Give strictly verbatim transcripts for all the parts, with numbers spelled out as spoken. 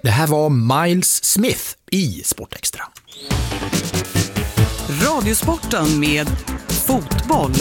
Det här var Miles Smith i Sportextra. Radiosporten med fotboll.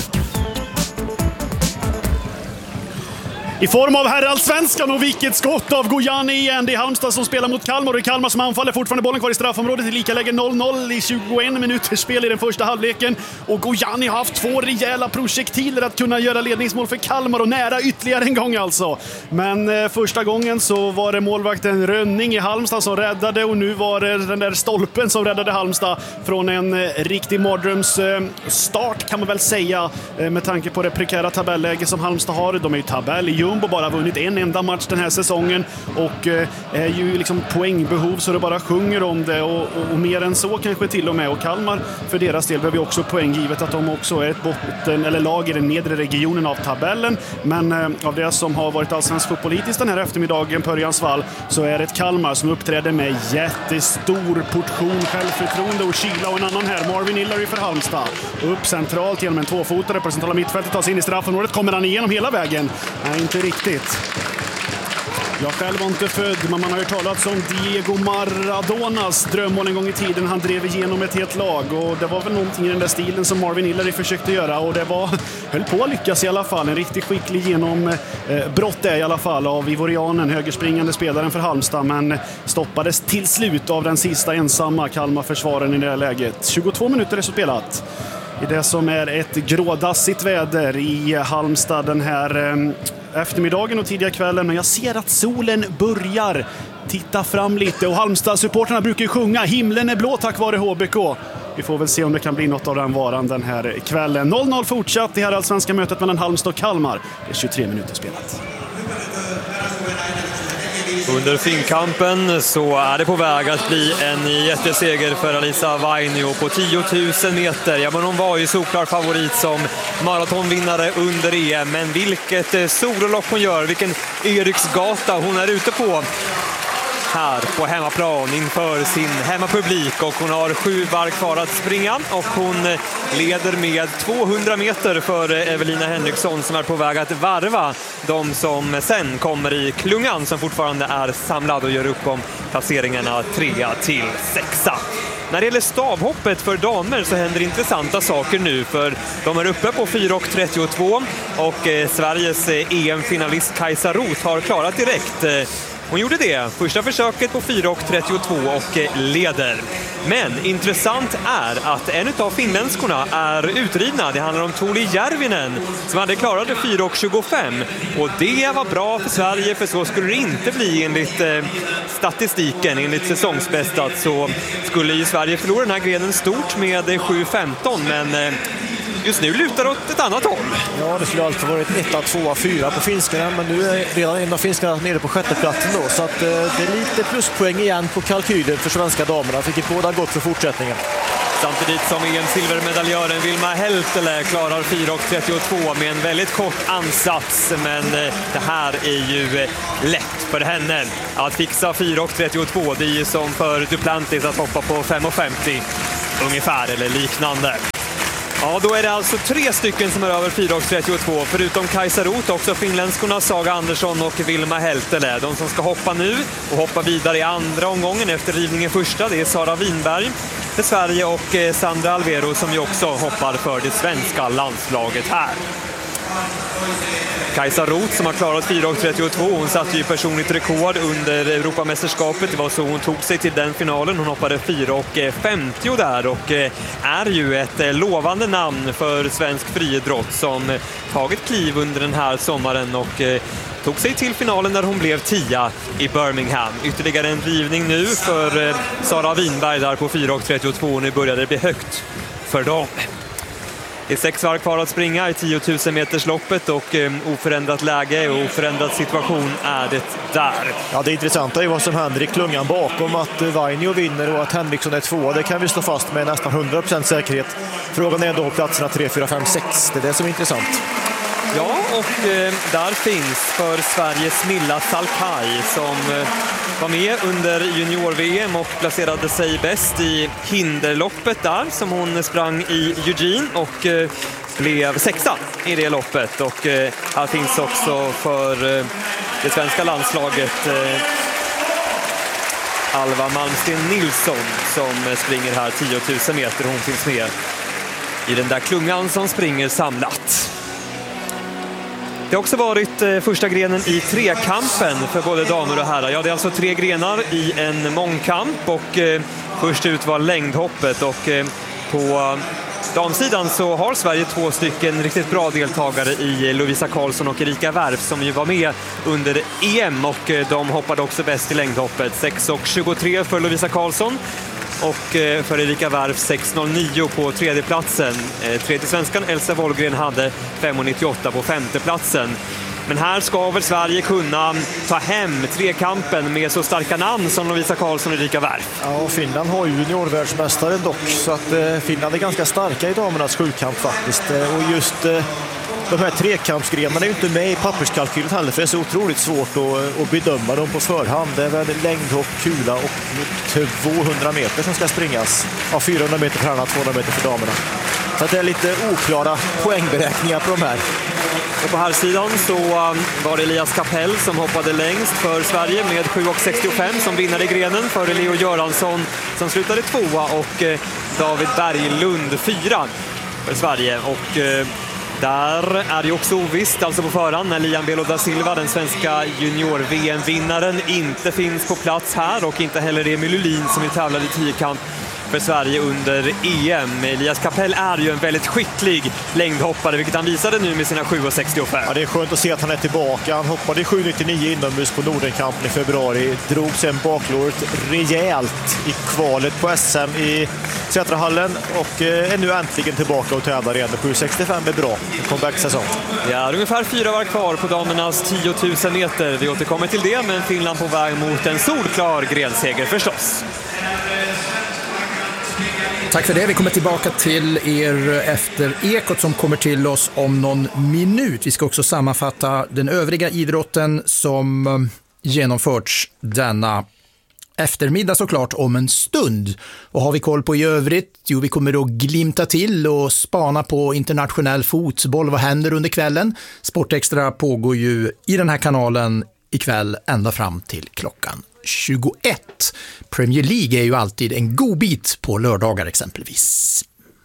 I form av herrallsvenskan och vilket skott av Gojani igen. Det är Halmstad som spelar mot Kalmar och i Kalmar som anfaller fortfarande bollen kvar i straffområdet i lika läge noll noll i tjugoen minuter spel i den första halvleken. Och Gojani har haft två rejäla projektiler att kunna göra ledningsmål för Kalmar och nära ytterligare en gång alltså. Men eh, första gången så var det målvakten Rönning i Halmstad som räddade och nu var det den där stolpen som räddade Halmstad från en eh, riktig mardröms eh, start kan man väl säga eh, med tanke på det prekära tabelläge som Halmstad har. De är ju tabell i Jumbo, bara vunnit en enda match den här säsongen och eh, är ju liksom poängbehov så det bara sjunger om det och, och, och mer än så kanske till och med. Och Kalmar för deras del behöver ju också poäng givet att de också är ett botten eller lag i den nedre regionen av tabellen. Men eh, av det som har varit allsvensk fotbolliskt den här eftermiddagen på Örjansvall så är det ett Kalmar som uppträder med jättestor portion självförtroende och kyla och en annan här, Marvin Hillary för Halmstad. Upp centralt genom en tvåfotare på det centrala mittfältet, tar sig in i straffområdet, kommer han igenom hela vägen? Nej, inte riktigt. Jag själv var inte född, men man har ju talat om Diego Maradonas drömmål en gång i tiden. Han drev igenom ett helt lag och det var väl någonting i den där stilen som Marvin Hillary försökte göra och det var, höll på att lyckas i alla fall. En riktigt skicklig genom eh, brott är i alla fall av Ivorianen, högerspringande spelaren för Halmstad, men stoppades till slut av den sista ensamma Kalmar-försvaren i det här läget. tjugotvå minuter är så spelat i det som är ett grådassigt väder i Halmstad den här eh, eftermiddagen och tidiga kvällen. Men jag ser att solen börjar titta fram lite och Halmstad-supporterna brukar ju sjunga himlen är blå tack vare H B K. Vi får väl se om det kan bli något av den varan den här kvällen. noll noll fortsatt i här allsvenska mötet mellan Halmstad och Kalmar. Det är tjugotre minuter spelat. Under finkampen så är det på väg att bli en jätteseger för Alisa Vainio på tio tusen meter. Ja, men hon var ju såklart favorit som maratonvinnare under E M. Men vilket sololopp hon gör, vilken Eriksgata hon är ute på här på hemmaplan inför sin hemmapublik, och hon har sju varv kvar att springa och hon leder med tvåhundra meter för Evelina Henriksson som är på väg att varva de som sen kommer i klungan som fortfarande är samlad och gör upp om placeringarna tre till sex. När det gäller stavhoppet för damer så händer intressanta saker nu, för de är uppe på fyra trettiotvå och eh, Sveriges E M-finalist Kajsa Roth har klarat direkt. Hon gjorde det första försöket på fyra trettiotvå och leder. Men intressant är att en av finländskorna är utrivna. Det handlar om Tuuli Järvinen som hade klarat fyra tjugofem. Och det var bra för Sverige, för så skulle det inte bli enligt eh, statistiken. Enligt säsongsbästat så skulle ju Sverige förlora den här grenen stort med sju femton. Men eh, just nu lutar det åt ett annat håll. Ja, det skulle alltid varit ett, två, fyra på finskarna, men nu är redan en av finskarna nere på sjätteplatsen då. Så att, eh, det är lite pluspoäng igen på kalkylen för svenska damerna, vilket båda gott för fortsättningen. Samtidigt som E M-silvermedaljören Vilma Heltele klarar fyra trettiotvå med en väldigt kort ansats. Men det här är ju lätt för henne att fixa fyra trettiotvå. Det är ju som för Duplantis att hoppa på fem femtio ungefär eller liknande. Ja, då är det alltså tre stycken som är över fyra trettiotvå, förutom Kajsa Roth, också finländskorna Saga Andersson och Vilma Heltele. De som ska hoppa nu och hoppa vidare i andra omgången efter rivningen första, det är Sara Winberg för Sverige och Sandra Alvero som ju också hoppar för det svenska landslaget här. Kajsa Roth som har klarat fyra trettiotvå, hon satte ju personligt rekord under Europamästerskapet. Det var så hon tog sig till den finalen. Hon hoppade fyra femtio där och är ju ett lovande namn för svensk friidrott som tagit kliv under den här sommaren och tog sig till finalen där hon blev tia i Birmingham. Ytterligare en drivning nu för Sara Winberg där på fyra trettiotvå. Nu började det bli högt för dem. Det är sex varv kvar att springa i tio tusen meters loppet och eh, oförändrat läge och oförändrad situation är det där. Ja, det intressanta är vad som händer i klungan bakom, att Vainio vinner och att Henriksson är två. Det kan vi slå fast med nästan hundra procent säkerhet. Frågan är då platserna tre, fyra, fem, sex. Det är det som är intressant. Ja, och eh, där finns för Sveriges Milla Salkai som eh, var med under junior-V M och placerade sig bäst i hinderloppet där som hon sprang i Eugene och eh, blev sexa i det loppet. Och eh, här finns också för eh, det svenska landslaget eh, Alva Malmsten Nilsson som springer här tio tusen meter. Hon finns med i den där klungan som springer samlat. Det har också varit eh, första grenen i trekampen för både damer och herrar. Ja, det är alltså tre grenar i en mångkamp och eh, först ut var längdhoppet och eh, på damsidan så har Sverige två stycken riktigt bra deltagare i Lovisa Karlsson och Erika Wärf som ju var med under E M och eh, de hoppade också bäst i längdhoppet. sex tjugotre för Lovisa Karlsson och för Erika Wärf sex noll nio på tredjeplatsen. Tredje svenskan Elsa Wollgren hade fem nittioåtta på femteplatsen. Men här ska väl Sverige kunna ta hem trekampen med så starka namn som Lovisa Karlsson och Erika Wärf. Ja, Finland har ju juniorvärldsmästare dock, så att eh, Finland är ganska starka i damernas sjukamp faktiskt. Eh, och just eh, de här trekampsgrenarna är ju inte med i papperskalkylen heller, för det är så otroligt svårt att, att bedöma dem på förhand. Det är väl längdhopp, kula och tvåhundra meter som ska springas. Ja, fyrahundra meter för herrarna, tvåhundra meter för damerna. Så att det är lite oklara poängberäkningar på de här. Och på här sidan så var det Elias Kapell som hoppade längst för Sverige med sju sextiofem som vinnare i grenen före Leo Göransson som slutade tvåa och David Berglund fyra för Sverige. Och där är det också ovisst, alltså på förhand, när Lian Belo da Silva, den svenska junior-V M-vinnaren, inte finns på plats här och inte heller Emil Lulin som är tävlade i tiokamp för Sverige under E M. Elias Kapell är ju en väldigt skicklig längdhoppare, vilket han visade nu med sina sju sextiofem. Ja, det är skönt att se att han är tillbaka. Han hoppade sju nittionio inomhus på Nordenkampen i februari. Drog sen baklåret rejält i kvalet på S M i Sätrahallen och är nu äntligen tillbaka och tävlar igen. sju sextiofem är bra. Comeback-säsong. Det är ungefär fyra var kvar på damernas tio tusen meter. Vi återkommer till det, men Finland på väg mot en solklar grenseger förstås. Tack för det. Vi kommer tillbaka till er efter Ekot som kommer till oss om någon minut. Vi ska också sammanfatta den övriga idrotten som genomförts denna eftermiddag såklart om en stund. Och har vi koll på i övrigt? Jo, vi kommer att glimta till och spana på internationell fotboll. Vad händer under kvällen? Sportextra pågår ju i den här kanalen ikväll ända fram till klockan tjugoett. Premier League är ju alltid en god bit på lördagar exempelvis.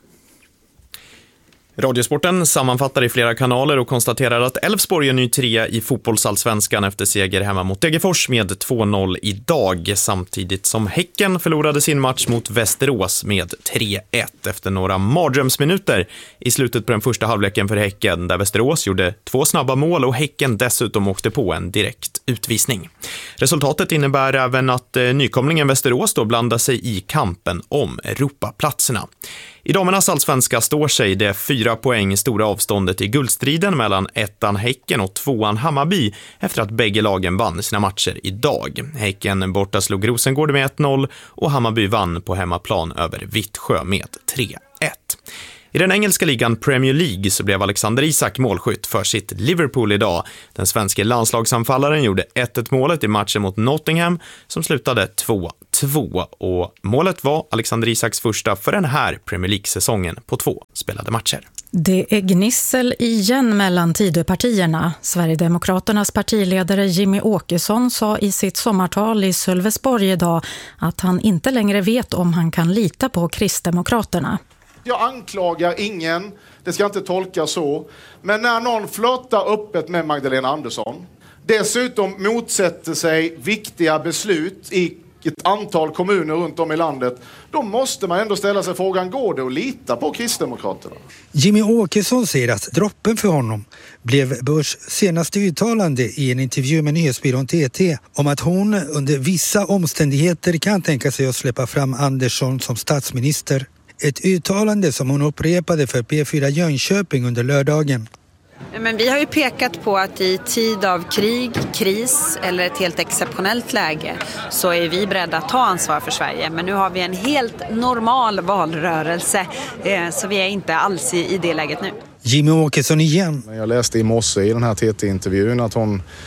Radiosporten sammanfattar i flera kanaler och konstaterar att Elfsborg är ny trea i fotbollsallsvenskan efter seger hemma mot Degerfors med två noll idag, samtidigt som Häcken förlorade sin match mot Västerås med tre ett efter några mardrömsminuter i slutet på den första halvleken för Häcken, där Västerås gjorde två snabba mål och Häcken dessutom åkte på en direkt utvisning. Resultatet innebär även att eh, nykomlingen Västerås då blandar sig i kampen om Europaplatserna. I damernas allsvenska står sig det fyra poäng stora avståndet i guldstriden mellan ettan Häcken och tvåan Hammarby efter att bägge lagen vann sina matcher idag. Häcken borta slog Rosengård med ett noll och Hammarby vann på hemmaplan över Vittsjö med tre ett. I den engelska ligan Premier League så blev Alexander Isak målskytt för sitt Liverpool idag. Den svenska landslagsanfallaren gjorde ett ett målet i matchen mot Nottingham som slutade två två och målet var Alexander Isaks första för den här Premier League-säsongen på två spelade matcher. Det är gnissel igen mellan Tidöpartierna. Sverigedemokraternas partiledare Jimmy Åkesson sa i sitt sommartal i Sölvesborg idag att han inte längre vet om han kan lita på Kristdemokraterna. Jag anklagar ingen, det ska inte tolkas så. Men när någon flörtar öppet med Magdalena Andersson, dessutom motsätter sig viktiga beslut i ett antal kommuner runt om i landet, då måste man ändå ställa sig frågan, går det att lita på Kristdemokraterna? Jimmy Åkesson säger att droppen för honom blev Börs senaste uttalande i en intervju med nyhetsbyrån T T om att hon under vissa omständigheter kan tänka sig att släppa fram Andersson som statsminister. Ett uttalande som hon upprepade för P fyra Jönköping under lördagen. Men vi har ju pekat på att i tid av krig, kris eller ett helt exceptionellt läge så är vi beredda att ta ansvar för Sverige. Men nu har vi en helt normal valrörelse så vi är inte alls i det läget nu. Jimmy Åkesson igen. Jag läste i morse i den här T T-intervjun att hon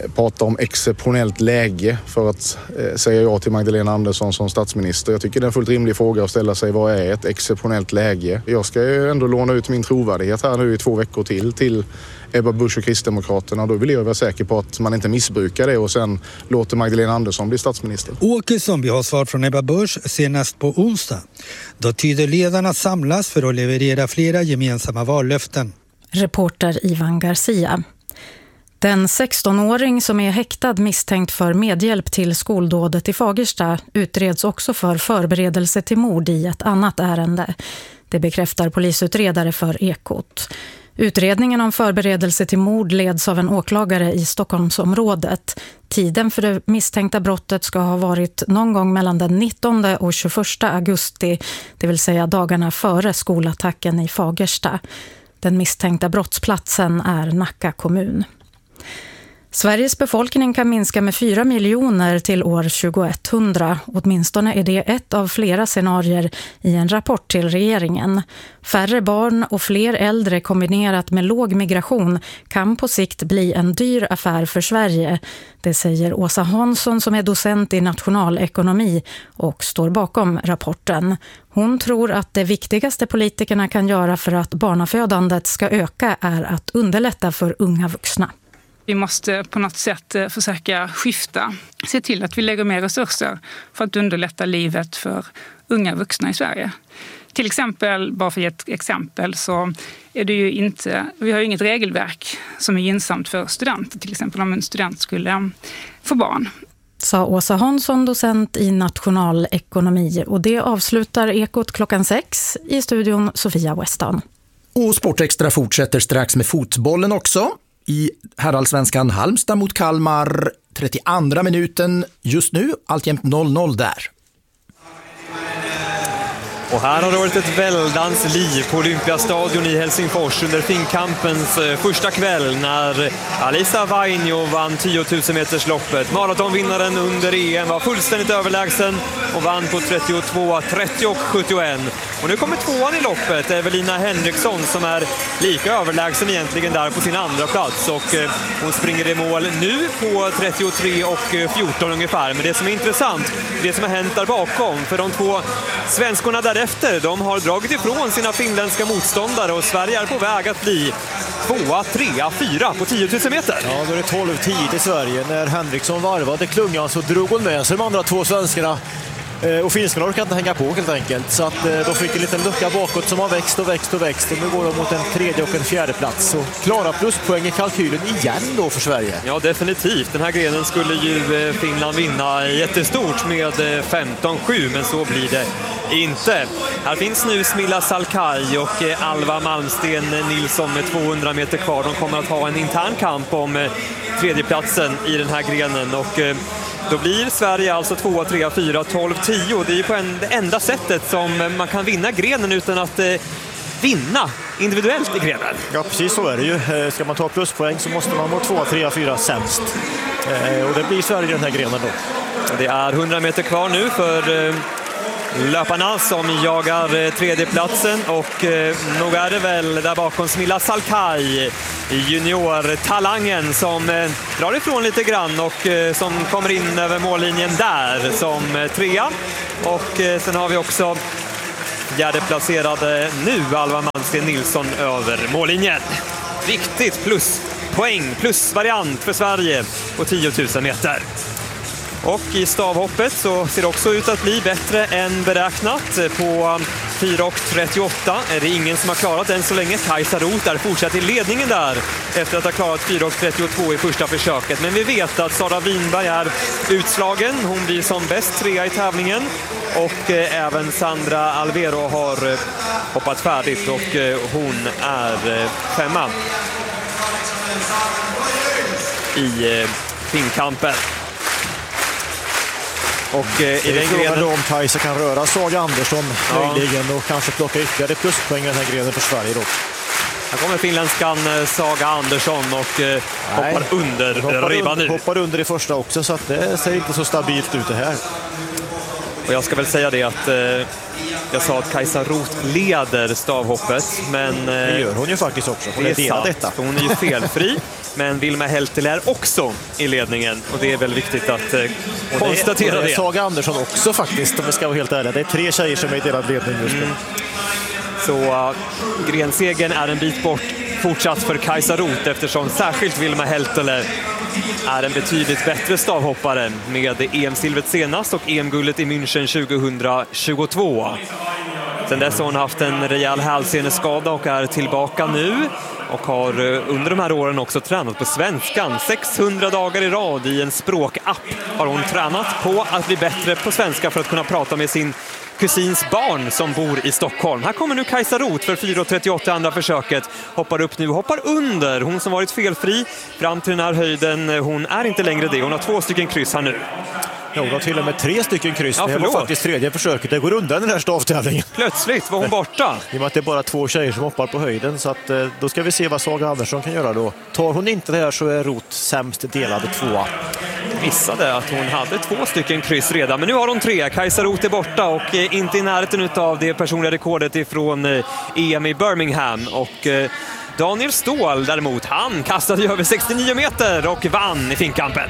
prata om exceptionellt läge för att eh, säga ja till Magdalena Andersson som statsminister. Jag tycker det är en fullt rimlig fråga att ställa sig, vad är ett exceptionellt läge? Jag ska ju ändå låna ut min trovärdighet här nu i två veckor till till Ebba Busch och Kristdemokraterna. Då vill jag vara säker på att man inte missbrukar det och sen låter Magdalena Andersson bli statsminister. Åkesson, vi har svar från Ebba Busch senast på onsdag. Då tyder ledarna samlas för att leverera flera gemensamma vallöften. Reporter Ivan Garcia. Den sextonåring som är häktad misstänkt för medhjälp till skoldådet i Fagersta utreds också för förberedelse till mord i ett annat ärende. Det bekräftar polisutredare för Ekot. Utredningen om förberedelse till mord leds av en åklagare i Stockholmsområdet. Tiden för det misstänkta brottet ska ha varit någon gång mellan den nittonde och tjugoförsta augusti, det vill säga dagarna före skolattacken i Fagersta. Den misstänkta brottsplatsen är Nacka kommun. Sveriges befolkning kan minska med fyra miljoner till år tjugoetthundra. Åtminstone är det ett av flera scenarier i en rapport till regeringen. Färre barn och fler äldre kombinerat med låg migration kan på sikt bli en dyr affär för Sverige. Det säger Åsa Hansson som är docent i nationalekonomi och står bakom rapporten. Hon tror att det viktigaste politikerna kan göra för att barnafödandet ska öka är att underlätta för unga vuxna. Vi måste på något sätt försöka skifta, se till att vi lägger mer resurser för att underlätta livet för unga vuxna i Sverige. Till exempel, bara för ett exempel, så är det ju inte, vi har ju inget regelverk som är gynnsamt för studenter, till exempel om en student skulle få barn. Sa Åsa Hansson, docent i nationalekonomi, och det avslutar Ekot klockan sex. I studion Sofia Weston. Och Sportextra fortsätter strax med fotbollen också. I herrallsvenskan Halmstad mot Kalmar, trettioandra minuten just nu, alltjämt noll noll där. Och här har det varit ett väldans liv på Olympiastadion i Helsingfors under Finnkampens första kväll när Alisa Vainio vann tio tusen meters loppet. Maratonvinnaren under E M var fullständigt överlägsen och vann på trettiotvå trettio och sjuttioett. Och nu kommer tvåan i loppet, Evelina Henriksson, som är lika överlägsen egentligen där på sin andra plats. Och hon springer i mål nu på trettiotre och fjorton ungefär. Men det som är intressant, det som har hänt där bakom, för de två svenskorna där efter, de har dragit ifrån sina finländska motståndare och Sverige är på väg att bli tvåa, trea, fyra på tio tusen meter. Ja, då är det tolv tio till Sverige. När Henriksson varvade klungan så drog hon med sig de andra två svenskarna. Och finskarna orkar inte hänga på helt enkelt. Så att de fick en liten lucka bakåt som har växt och växt och växt. Och nu går de mot en tredje och en fjärde plats. Så klara pluspoäng i kalkylen igen då för Sverige. Ja, definitivt. Den här grenen skulle ju Finland vinna jättestort med femton sju, men så blir det inte. Här finns nu Smilla Salkai och Alva Malmsten Nilsson med tvåhundra meter kvar. De kommer att ha en intern kamp om tredjeplatsen i den här grenen. Och då blir Sverige alltså två, tre, fyra, tolv, tio. Det är ju på en, det enda sättet som man kan vinna grenen utan att eh, vinna individuellt i grenen. Ja, precis så är det ju. Ska man ta pluspoäng så måste man vara två, tre, fyra sämst. Eh, och det blir Sverige i den här grenen då. Det är hundra meter kvar nu för eh, löparna som jagar tredjeplatsen och eh, nog är det väl där bakom Smilla Salkai, juniortalangen, som eh, drar ifrån lite grann och eh, som kommer in över mållinjen där som eh, trea. Och eh, sen har vi också fjärdeplacerade nu Alva Malmsten Nilsson över mållinjen. Viktigt plus poäng, plus variant för Sverige på tio tusen meter. Och i stavhoppet så ser det också ut att bli bättre än beräknat. På fyra trettioåtta är det ingen som har klarat än så länge. Kajsa Roth är fortsatt i ledningen där efter att ha klarat fyra trettiotvå i första försöket. Men vi vet att Sara Winberg är utslagen. Hon blir som bäst trea i tävlingen. Och eh, även Sandra Alvero har eh, hoppat färdigt och eh, hon är eh, femma i eh, Finnkampen. Och eh, i den grenen då om Kajsa kan röra Saga Andersson ja. möjligen och kanske plocka ytterligare pluspoäng i den här grenen för Sverige då. Här kommer finländskan Saga Andersson och eh, hoppar under hoppar ribban nu. Hoppar under i första också, så att det ser inte så stabilt ut det här. Och jag ska väl säga det att eh, jag sa att Kajsa Roth leder stavhoppet, men eh, det gör hon ju faktiskt också. Hon är, är delad detta. Hon är ju felfri. Men Vilma Heltel är också i ledningen och det är väl viktigt att eh, konstatera det. Är, det. det är Saga Andersson också faktiskt, om vi ska vara helt ärliga. Det är tre tjejer som är i delad ledning just nu. Mm. Så uh, grensegern är en bit bort fortsatt för Kajsa Roth eftersom särskilt Vilma Heltel är en betydligt bättre stavhoppare med E M-silvet senast och E M-guldet i München tjugohundratjugotvå. Sen dess har hon haft en rejäl hälseneskada och är tillbaka nu och har under de här åren också tränat på svenskan. sexhundra dagar i rad i en språkapp har hon tränat på att bli bättre på svenska för att kunna prata med sin kusins barn som bor i Stockholm. Här kommer nu Kajsa Roth för fyra trettioåtta andra försöket. Hoppar upp nu, hoppar under. Hon som varit felfri fram till den här höjden. Hon är inte längre det. Hon har två stycken kryss här nu. Ja, hon har till och med tre stycken kryss. Ja, det var faktiskt tredje försöket. Det går undan den här stavtävlingen. Plötsligt var hon borta. I och med att det är bara två tjejer som hoppar på höjden. Så att, då ska vi se vad Saga Andersson kan göra då. Tar hon inte det här så är Roth sämst delade tvåa. Missade att hon hade två stycken kryss redan. Men nu har hon tre. Kajsa Roth är borta och inte i närheten av det personliga rekordet ifrån E M i Birmingham. Och Daniel Ståhl däremot, han kastade över sextionio meter och vann i finkampen.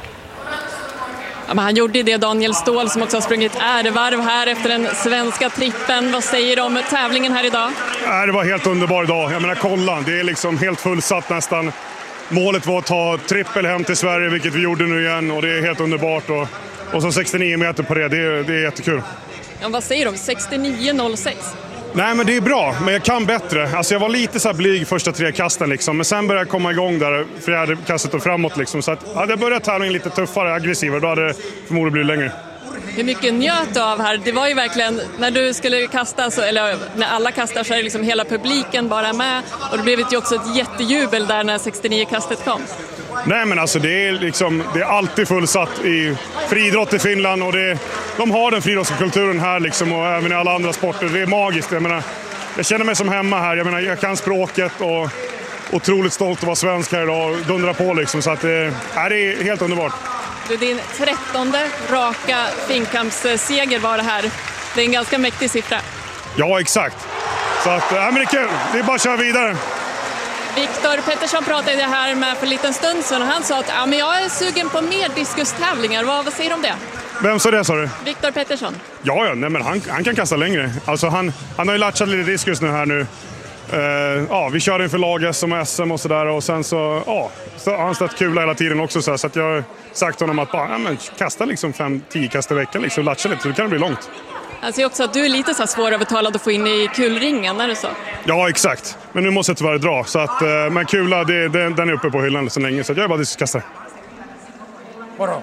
Ja, men han gjorde det, Daniel Ståhl, som också har sprungit ärevarv här efter den svenska trippen. Vad säger du om tävlingen här idag? Ja, det var helt underbar idag. Jag menar, kolla, det är liksom helt fullsatt nästan. Målet var att ta trippel hem till Sverige, vilket vi gjorde nu igen, och det är helt underbart. Och, och så sextionio meter på det, det är, det är jättekul. Ja, vad säger du om sextionio noll sex? Nej, men det är bra, men jag kan bättre. Alltså jag var lite så här blyg första tre kasten liksom, men sen började jag komma igång där fjärde kastet och framåt liksom. Så att hade jag börjat tävlingen lite tuffare, aggressivare, då hade det förmodligen blivit längre. Hur mycket njöt du av här? Det var ju verkligen, när du skulle kasta, så, eller när alla kastar, så är det liksom hela publiken bara med. Och det blev ju också ett jättejubel där när sextionio-kastet kom. Nej, men alltså det är, liksom, det är alltid fullsatt i friidrott i Finland. Och det, de har den friidrottskulturen här liksom, och även i alla andra sporter. Det är magiskt. Jag menar, jag känner mig som hemma här. Jag menar, jag kan språket och otroligt stolt att vara svensk här idag och dundra på liksom. Så att, det, äh, det är helt underbart. Du, din trettonde raka finkampsseger var det här. Det är en ganska mäktig siffra. Ja, exakt. Så att, äh, men det är kul. Det är bara att köra vidare. Viktor Pettersson pratade jag här med för en liten stund sedan och han sa att ja, men jag är sugen på mer diskustävlingar. Vad, vad säger du om det? Vem sa det, sa du? Viktor Pettersson. Ja, ja nej, men han, han kan kasta längre. Alltså han, han har ju latchat lite diskus nu här nu. Uh, ja, vi körde inför lag S M och S M och sådär. Och sen så, ja, så har han stått kula hela tiden också. Så, här, så att jag har sagt honom att bara, ja, men kasta liksom fem tio kast i veckan. Liksom, latcha lite, så det kan det bli långt. Jag ser också att du är lite så här svårövertalad att få in i kulringen, är det så? Ja, exakt. Men nu måste jag tyvärr dra. Så att, uh, men kula, det, det, den är uppe på hyllan så länge. Så jag är bara diskuskastare. Morgon.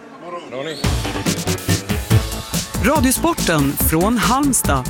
Radiosporten från Halmstad.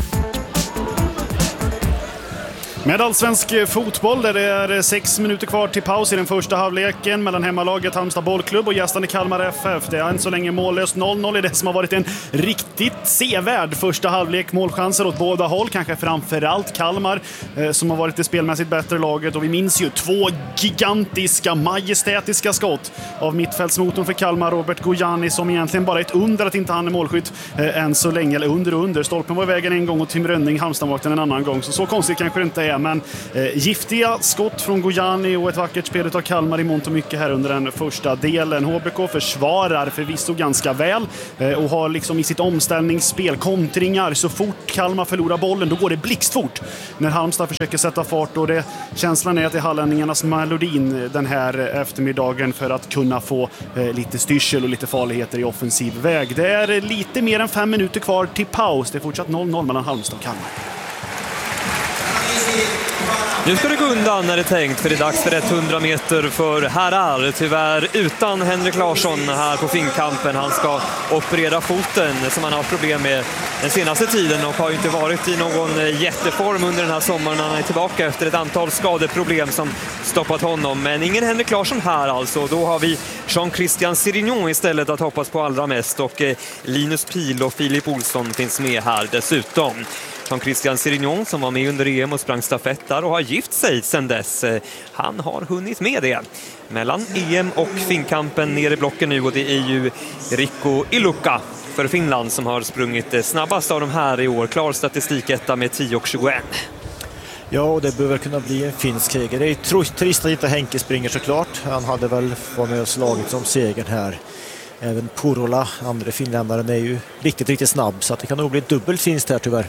Med allsvensk fotboll där det är sex minuter kvar till paus i den första halvleken mellan hemmalaget Halmstad bollklubb och gästande Kalmar F F. Det är än så länge mållöst noll noll i det som har varit en riktigt sevärd första halvlek. Målchanser åt båda håll, kanske framförallt Kalmar eh, som har varit det spelmässigt bättre laget. Och vi minns ju två gigantiska, majestätiska skott av mittfältsmotorn för Kalmar, Robert Gojani, som egentligen bara är ett under att inte han är målskytt eh, än så länge. Eller under och under. Stolpen var i vägen en gång och Tim Rönning, Halmstadmålvakten, en annan gång. Så så konstigt kanske det inte är. Men eh, giftiga skott från Gojani och ett vackert spel av Kalmar i mångt och mycket här under den första delen. H B K försvarar förvisso ganska väl eh, och har liksom i sitt omställningsspel kontringar. Så fort Kalmar förlorar bollen, då går det blixtfort när Halmstad försöker sätta fart. Och det, känslan är att det är hallänningarnas melodin den här eftermiddagen för att kunna få eh, lite styrsel och lite farligheter i offensiv väg. Det är lite mer än fem minuter kvar till paus. Det är fortsatt noll noll mellan Halmstad och Kalmar. Nu ska det gå undan när det är tänkt, för det är dags för hundra meter för herrar. Tyvärr utan Henrik Larsson här på finkampen. Han ska operera foten som han har problem med den senaste tiden och har inte varit i någon jätteform under den här sommaren. Han är tillbaka efter ett antal skadeproblem som stoppat honom. Men ingen Henrik Larsson här alltså. Då har vi Jean-Christian Sirignon istället att hoppas på allra mest. Och Linus Pil och Filip Olsson finns med här dessutom. Jean-Christian Sirignon som var med under E M och sprang stafettar och har gift sig sedan dess. Han har hunnit med det. Mellan E M och finkampen ner i blocken nu, och det är ju Rico Iluka för Finland som har sprungit snabbast av de här i år. Klar statistik etta med tio och tjugoett. Ja, och det bör väl kunna bli en finsk seger. Det är trist att inte Henke springer såklart. Han hade väl varit med och slagit som segern här. Även Porola, andra finländaren, är ju riktigt, riktigt snabb. Så att det kan nog bli dubbelt finskt här tyvärr.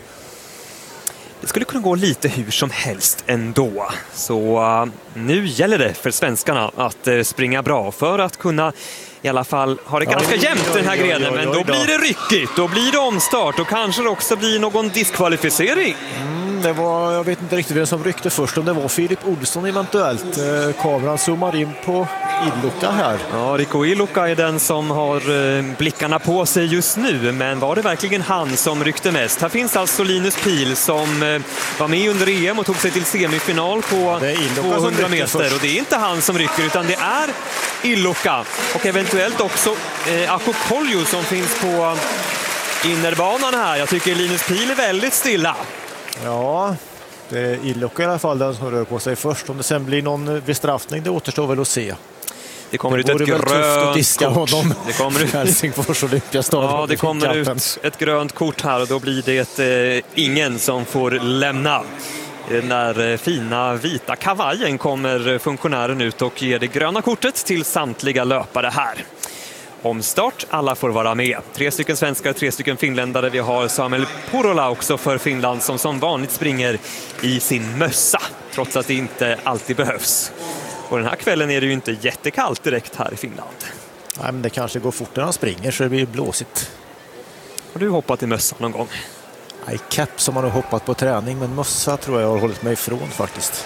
Det skulle kunna gå lite hur som helst ändå. Så uh, nu gäller det för svenskarna att uh, springa bra för att kunna i alla fall ha det ganska oj, jämnt oj, den här oj, grenen. oj, oj, Men då blir det ryckigt, då blir det omstart och kanske det också blir någon diskvalificering. Mm, det var, jag vet inte riktigt vem som ryckte först, om det var Filip Olsson eventuellt. Eh, kameran zoomar in på Ilukka här. Ja, Rico Ilukka är den som har eh, blickarna på sig just nu, men var det verkligen han som ryckte mest? Här finns alltså Linus Pihl som eh, var med under E M och tog sig till semifinal på tvåhundra meter, och det är inte han som rycker utan det är Ilukka och eventuellt också eh, Aku Kolju som finns på innerbanan här. Jag tycker Linus Pihl är väldigt stilla. Ja, det är Ilukka i alla fall den som rör på sig först. Om det sen blir någon bestraffning, det återstår väl att se. Det kommer det ut ett grönt kort. Honom. Det kommer ut Helsingfors Olympiastadion. Ja, det kommer ut ett grönt kort här och då blir det eh, ingen som får lämna. Den där fina vita kavajen kommer funktionären ut och ger det gröna kortet till samtliga löpare här. Omstart, alla får vara med. Tre stycken svenskar, tre stycken finländare. Vi har Samuel Porola också för Finland som som vanligt springer i sin mössa, trots att det inte alltid behövs. Och den här kvällen är det ju inte jättekallt direkt här i Finland. Nej, men det kanske går fort när han springer så det blir blåsigt. Har du hoppat i mössa någon gång? Nej, kepp som man har hoppat på träning, men mössa tror jag har hållit mig ifrån faktiskt.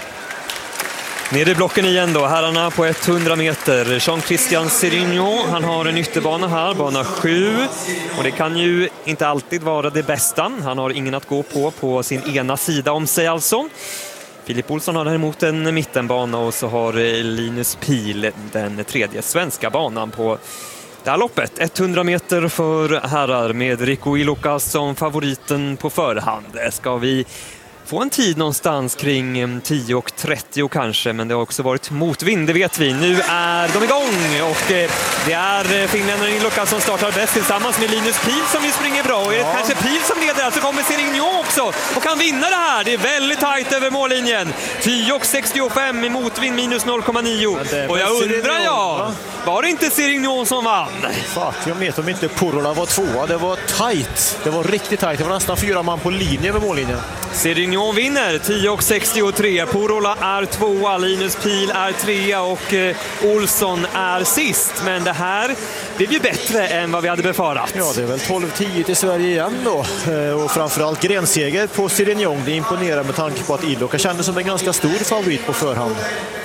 Nere i blocken igen då, herrarna på hundra meter. Jean-Christian Sérignon, han har en ytterbana här, bana sju. Och det kan ju inte alltid vara det bästa. Han har ingen att gå på på sin ena sida om sig alltså. Filip Olsson har däremot en mittenbana och så har Linus Pihl den tredje svenska banan på det här loppet. hundra meter för herrar med Rico Ilukka som favoriten på förhand. Ska vi få en tid någonstans kring tio och trettio kanske, men det har också varit motvind, det vet vi. Nu är de igång och det är finländaren Ilukka som startar bäst tillsammans med Linus Pihl som ju springer bra. Och är det ja. kanske Pihl som leder, så kommer Sérignon också och kan vinna det här. Det är väldigt tajt över mållinjen. tio och sextiofem i motvind, minus noll komma nio. Och jag undrar, ja, var det inte Sérignon som vann? Fuck, jag vet om inte Porola var tvåa. Det var tajt. Det var riktigt tajt. Det var nästan fyra man på linje över mållinjen. Sérignon vinner tio och sextiotre. Porola är tvåa, Linus Pihl är trea och eh, Olsson är sist. Men det här blev ju bättre än vad vi hade befarat. Ja, det är väl tolv tio till Sverige igen då. Eh, och framförallt grenseger på Sérignon. Det imponerar med tanke på att Ilukka kändes som en ganska stor favorit på förhand.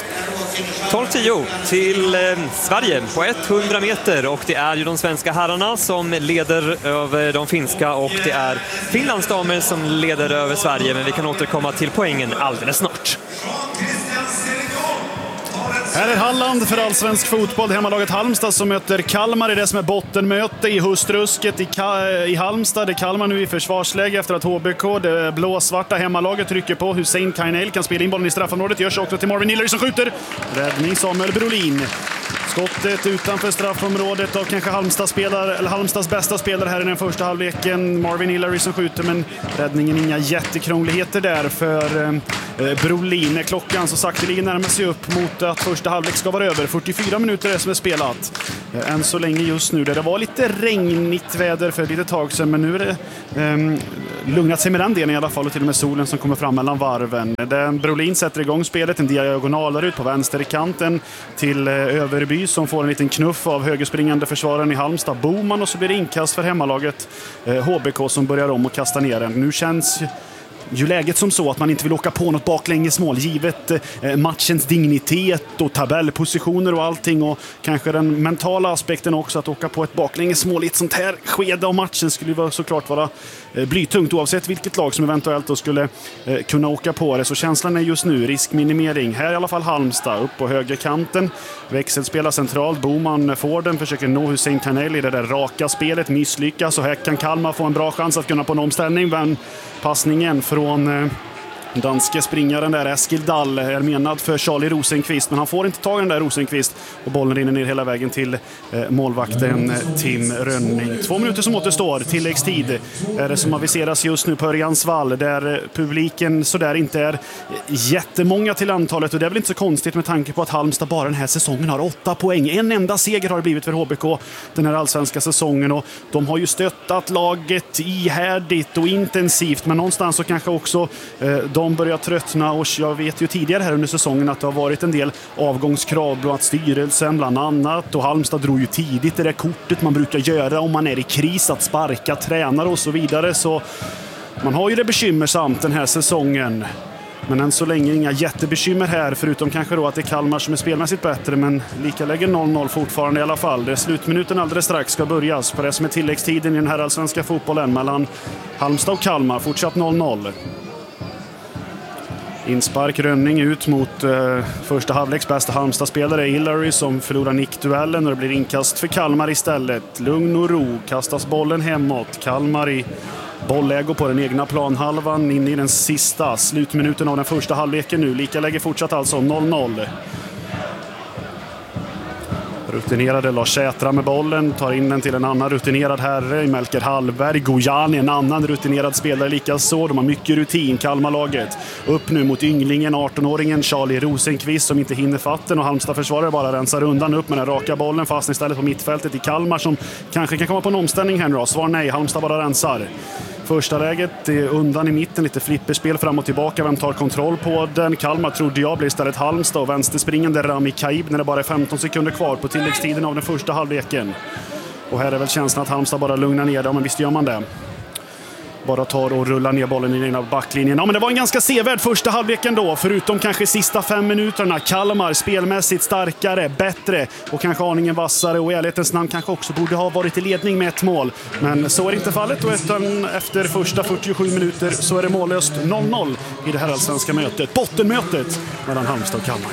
tolv tio till eh, Sverige på hundra meter och det är ju de svenska herrarna som leder över de finska och det är Finlands damer som leder över Sverige, men vi kan återkomma till poängen alldeles snart. Här är Halland för allsvensk fotboll. Hemmalaget Halmstad som möter Kalmar i det som är bottenmöte i hustrusket i, Ka- i Halmstad. Det är Kalmar nu i försvarsläge efter att H B K, det blåsvarta hemmalaget, trycker på. Hussein Kainel kan spela in bollen i straffområdet. Görs också till Marvin Hiller som skjuter. Räddning Samuel Brolin. Skottet utanför straffområdet av kanske Halmstads, spelare, eller Halmstads bästa spelare här i den första halvleken. Marvin Hiller som skjuter, men räddningen inga jättekrångligheter där för eh, Brolin. Klockan så sakteligen närmar sig upp mot att första halvlek ska vara över. fyrtiofyra minuter är som är spelat. Eh, än så länge just nu. Det var lite regnigt väder för ett litet tag sedan, men nu är det eh, lugnat sig med den delen i alla fall, och till och med solen som kommer fram mellan varven. Den Brolin sätter igång spelet, en diagonal ut på vänsterkanten till eh, Överby som får en liten knuff av högerspringande försvararen i Halmstad, Boman, och så blir det inkast för hemmalaget eh, H B K som börjar om och kastar ner den. Nu känns ju läget som så att man inte vill åka på något baklängesmål givet eh, matchens dignitet och tabellpositioner och allting, och kanske den mentala aspekten också, att åka på ett baklängesmål i ett sånt här skede av matchen skulle ju såklart vara eh, blytungt oavsett vilket lag som eventuellt då skulle eh, kunna åka på det. Så känslan är just nu riskminimering. Här i alla fall Halmstad upp på högerkanten, växelspelar centralt, Boman får den, försöker nå Hussein Kainel i det där raka spelet, misslyckas, och här kan Kalmar få en bra chans att kunna på en omställning, men passningen från Danske springaren där, Eskil Dahl, är menad för Charlie Rosenqvist, men han får inte ta den där Rosenqvist och bollen rinner ner hela vägen till eh, målvakten Tim Rönning. Två minuter som återstår, tilläggstid är det som aviseras just nu på Örjansvall, där publiken så där inte är jättemånga till antalet, och det är väl inte så konstigt med tanke på att Halmstad bara den här säsongen har åtta poäng. En enda seger har det blivit för H B K den här allsvenska säsongen, och de har ju stöttat laget ihärdigt och intensivt, men någonstans så kanske också eh, de börjar tröttna, och jag vet ju tidigare här under säsongen att det har varit en del avgångskrav bland annat styrelsen bland annat, och Halmstad drog ju tidigt det där kortet man brukar göra om man är i kris, att sparka tränare och så vidare, så man har ju det bekymmersamt den här säsongen. Men än så länge inga jättebekymmer här, förutom kanske då att det är Kalmar som är spelmässigt bättre, men lika lägger noll noll fortfarande i alla fall. Det är slutminuten alldeles strax ska börjas på det som är tilläggstiden i den här allsvenska fotbollen mellan Halmstad och Kalmar. Fortsatt noll noll. Inspark Rönning ut mot eh, första halvleks bästa Halmstad-spelare Hillary som förlorar nickduellen, och det blir inkast för Kalmar istället. Lugn och ro, kastas bollen hemåt. Kalmar i bollägo på den egna planhalvan in i den sista slutminuten av den första halvleken nu. Lika läge fortsatt alltså noll noll. Rutinerade Lars Sätra med bollen, tar in den till en annan rutinerad herre, Melker Hallberg. Gojani, en annan rutinerad spelare lika så. De har mycket rutin, Kalmarlaget. Upp nu mot ynglingen, arton-åringen Charlie Rosenqvist som inte hinner fatten, och Halmstad försvarare bara rensar undan upp med den raka bollen, fast istället på mittfältet i Kalmar som kanske kan komma på en omställning här nu då. Svar nej, Halmstad bara rensar. Första läget är undan i mitten, lite flipperspel fram och tillbaka. Vem tar kontroll på den? Kalmar trodde jag blir istället Halmstad, och vänsterspringande Rami Kaib när det bara är femton sekunder kvar på tilläggstiden av den första halvleken. Och här är väl känslan att Halmstad bara lugnar ner det, men visst gör man det. Bara tar och rullar ner bollen i den ena backlinjen. Ja, men det var en ganska sevärd första halvleken då, förutom kanske sista fem minuterna. Kalmar spelmässigt starkare, bättre och kanske aningen vassare, och i ärlighetens namn kanske också borde ha varit i ledning med ett mål. Men så är det inte fallet, och efter första fyrtiosju minuter så är det mållöst noll noll i det här allsvenska mötet. Bottenmötet mellan Halmstad och Kalmar.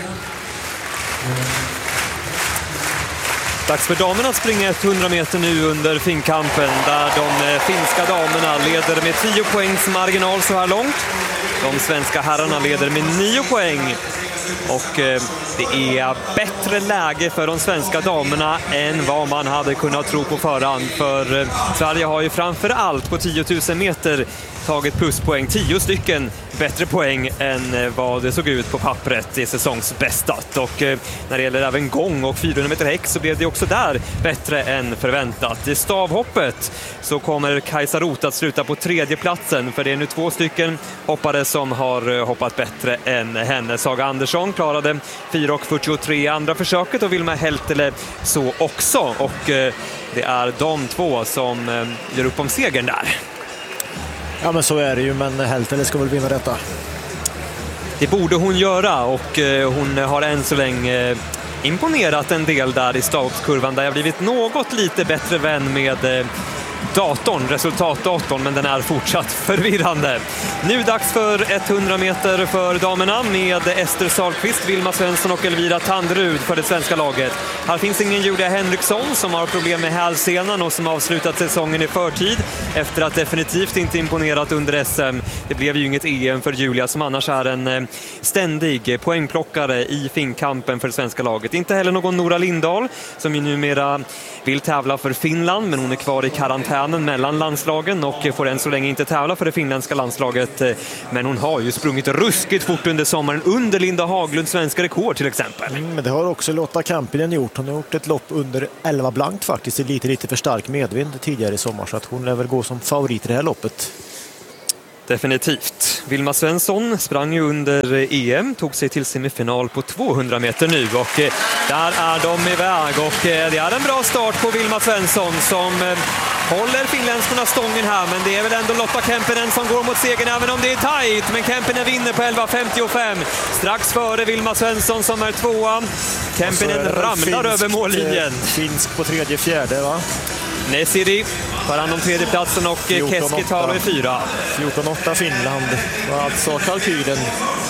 Dags för damerna att springa hundra meter nu under finkampen, där de finska damerna leder med tio poängs marginal så här långt. De svenska herrarna leder med nio poäng. Och eh, det är bättre läge för de svenska damerna än vad man hade kunnat tro på förhand. För eh, Sverige har ju framför allt på tio tusen meter tagit pluspoäng, tio stycken bättre poäng än eh, vad det såg ut på pappret i säsongsbästat. Och eh, när det gäller även gång och fyrahundra meter häck så blev det också där bättre än förväntat. I stavhoppet så kommer Kajsa Roth att sluta på tredje platsen, för det är nu två stycken hoppare som har hoppat bättre än henne. Saga Andersson klarade fyra fyrtiotre andra försöket, och Vilma Heltele så också. Och eh, det är de två som eh, gör upp om segern där. Ja, men så är det ju, men Heltele ska väl vinna detta. Det borde hon göra, och eh, hon har än så länge eh, imponerat en del där i stavhoppskurvan, där jag blivit något lite bättre vän med eh, datorn, resultatdatorn, men den är fortsatt förvirrande. Nu dags för hundra meter för damerna med Ester Sahlqvist, Vilma Svensson och Elvira Tanderud för det svenska laget. Här finns ingen Julia Henriksson som har problem med hälsenan och som avslutat säsongen i förtid efter att definitivt inte imponerat under S M. Det blev ju inget E M för Julia, som annars är en ständig poängplockare i finkampen för det svenska laget. Inte heller någon Nora Lindahl som ju numera vill tävla för Finland, men hon är kvar i karantänen mellan landslagen och får än så länge inte tävla för det finländska landslaget. Men hon har ju sprungit ruskigt fort under sommaren, under Linda Haglunds svenska rekord till exempel. Mm, men det har också Lotta Kampinen gjort. Hon har gjort ett lopp under elva blankt faktiskt, lite, lite för stark medvind tidigare i sommar, så att hon lär väl gå som favorit i det här loppet. Definitivt. Vilma Svensson sprang ju under E M, tog sig till semifinal på tvåhundra meter nu, och där är de iväg, och det är en bra start på Vilma Svensson som håller finländskorna stången här, men det är väl ändå Lotta Kempinen som går mot segern även om det är tajt, men Kempinen vinner på elva femtiofem, strax före Vilma Svensson som är tvåa. Kempinen ramlar finsk, över mållinjen. Finsk på tredje fjärde, va? Nesiri tar hand om tredjeplatsen, och Keskitalo är fyra. fjorton åtta Finland var alltså kalkylen.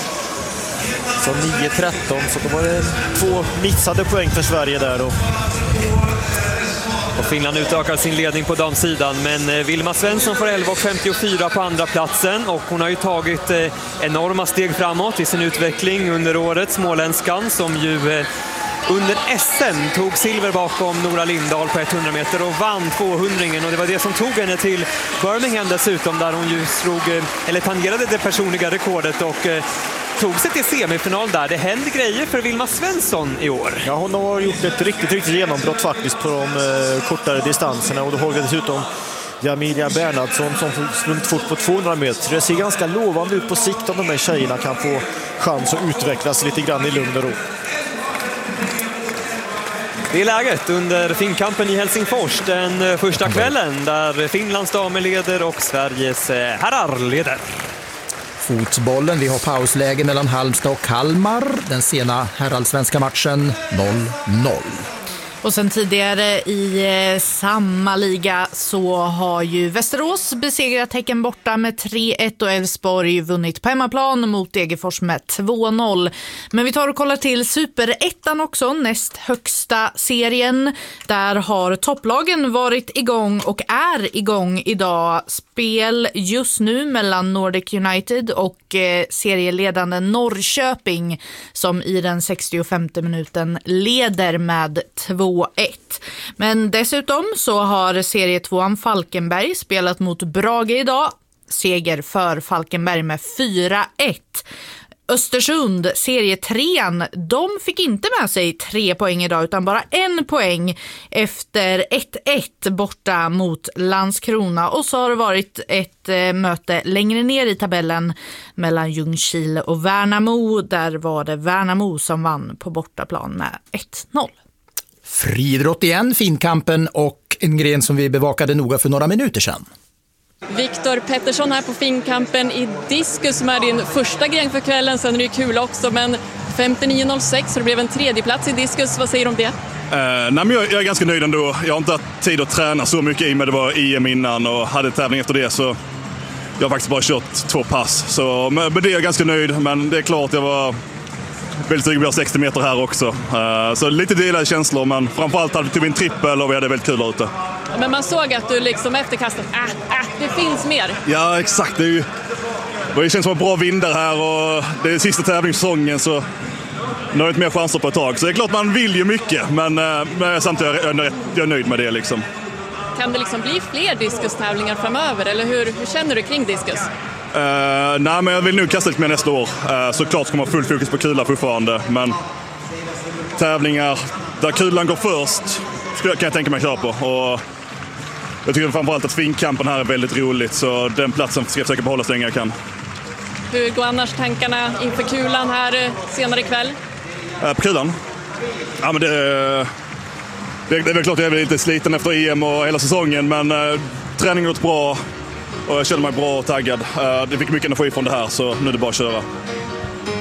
Så nio tretton, så då var det två missade poäng för Sverige där. Och, och Finland utökar sin ledning på damsidan, men Vilma Svensson får elva femtiofyra på andra platsen och hon har ju tagit enorma steg framåt i sin utveckling under året, småländskan som ju under S M tog silver bakom Nora Lindahl på hundra meter och vann tvåhundringen, och det var det som tog henne till Birmingham dessutom, där hon ju slog, eller tangerade det personliga rekordet och tog sig till semifinal där. Det händer grejer för Vilma Svensson i år. Ja, hon har gjort ett riktigt, riktigt genombrott faktiskt på de eh, kortare distanserna, och då har vi dessutom Jamilia Bernhardsson som sprungit fort på tvåhundra meter. Det ser ganska lovande ut på sikt om de här tjejerna kan få chans att utvecklas lite grann i lugn och ro. Det är läget under finkampen i Helsingfors den första kvällen där Finlands damer leder och Sveriges herrar leder. Fotbollen, vi har pausläge mellan Halmstad och Kalmar. Den sena herrallsvenska matchen noll noll. Och sen tidigare i eh, samma liga så har ju Västerås besegrat Häcken borta med tre ett och Elfsborg vunnit på hemmaplan mot Degerfors med två noll. Men vi tar och kollar till Superettan också, näst högsta serien. Där har topplagen varit igång och är igång idag. Spel just nu mellan Nordic United och eh, serieledande Norrköping som i den sextiofemte minuten leder med två ett. Men dessutom så har serietvåan Falkenberg spelat mot Brage idag. Seger för Falkenberg med fyra ett. Östersund, serietrean, de fick inte med sig tre poäng idag utan bara en poäng efter ett ett borta mot Landskrona. Och så har det varit ett eh, möte längre ner i tabellen mellan Ljungskile och Värnamo. Där var det Värnamo som vann på bortaplan med ett noll. Friidrott igen, finkampen och en gren som vi bevakade noga för några minuter sedan. Viktor Pettersson här på finkampen i diskus som är din första gren för kvällen. Sen är det kul också, men femtionio noll sex så det blev en tredje plats i diskus. Vad säger du om det? Uh, nej, men jag, jag är ganska nöjd ändå. Jag har inte haft tid att träna så mycket i med det var E M innan och hade tävling efter det, så jag har faktiskt bara kört två pass. Så med, med det är jag ganska nöjd, men det är klart jag var väldigt sugen på sextio meter här också. Uh, så lite delade känslor, men framförallt hade vi typ en trippel och vi hade väldigt kul där ute. Men man såg att du liksom efter kastet, äh, äh, det finns mer. Ja, exakt. Det, är ju, det känns som en bra vindar här och det är sista tävlingssäsongen, så nu har jag inte mer chanser på ett tag. Så det är klart man vill ju mycket, men, men samtidigt är jag, jag är nöjd med det. Liksom. Kan det liksom bli fler diskustävlingar framöver, eller hur, hur känner du kring diskus? Uh, nej, men jag vill nu kasta lite mer nästa år. Uh, såklart ska man ha full fokus på kulan fortfarande, men tävlingar där kulan går först kan jag tänka mig att köra på. Och jag tycker framförallt att finkampen här är väldigt roligt, så den platsen ska jag försöka behålla så länge jag kan. Hur går annars tankarna inför kulan här senare ikväll? Uh, på kulan? Ja, men det, det, det är väl klart att jag är lite sliten efter E M och hela säsongen, men uh, träningen har gått bra och jag känner mig bra och taggad. Uh, det fick mycket energi från det här, så nu är det bara att köra.